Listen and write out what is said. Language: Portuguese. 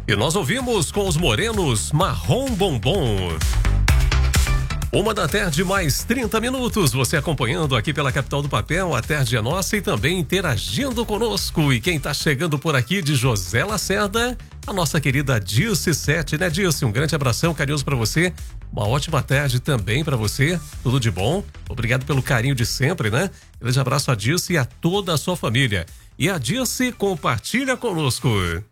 E nós ouvimos com os Morenos Marrom Bombom. 1h mais 30 minutos, você acompanhando aqui pela Capital do Papel, a tarde é nossa e também interagindo conosco. E quem está chegando por aqui de José Lacerda, a nossa querida Dilce Sete, né, Dilce? Um grande abração carinhoso para você, uma ótima tarde também para você, tudo de bom, obrigado pelo carinho de sempre, né? Grande abraço a Dilce e a toda a sua família. E a Dilce compartilha conosco.